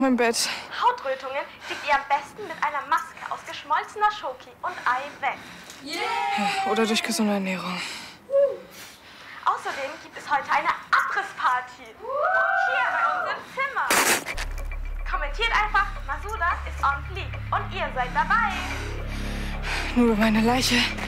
Mein Bett. Hautrötungen kriegt ihr am besten mit einer Maske aus geschmolzener Schoki und Eiweiß. Yeah. Oder durch gesunde Ernährung. Außerdem gibt es heute eine Abrissparty. Hier bei uns im Zimmer. Kommentiert einfach, Masuda ist on fleek und ihr seid dabei. Nur meine Leiche.